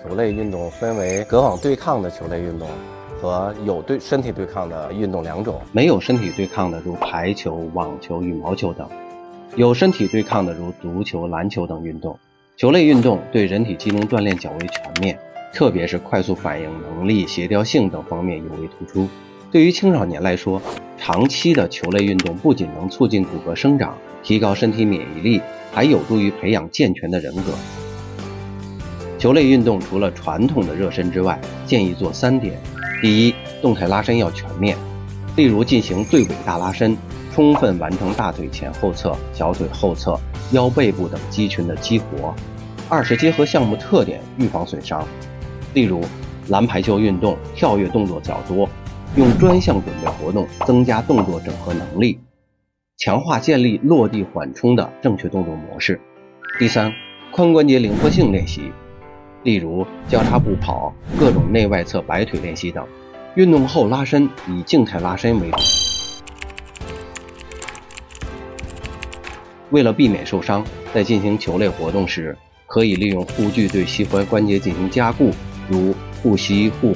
球类运动分为隔网对抗的球类运动和有身体对抗的运动两种。 没有身体对抗的如排球、网球、羽毛球等，有身体对抗的如足球、篮球等运动。球类运动对人体机能锻炼较为全面，特别是快速反应能力、协调性等方面尤为突出。对于青少年来说，长期的球类运动不仅能促进骨骼生长，提高身体免疫力，还有助于培养健全的人格。球类运动除了传统的热身之外，建议做3点。第一，动态拉伸要全面，例如进行对尾大拉伸，充分完成大腿前后侧、小腿后侧、腰背部等肌群的激活。二是结合项目特点，预防损伤，例如篮排球运动跳跃动作较多，用专项准备活动增加动作整合能力，强化建立落地缓冲的正确动作模式。第三，髋关节灵活性练习，例如交叉步跑、各种内外侧摆腿练习等。运动后拉伸以静态拉伸为主。为了避免受伤，在进行球类活动时，可以利用护具对膝踝关节进行加固，如护膝、护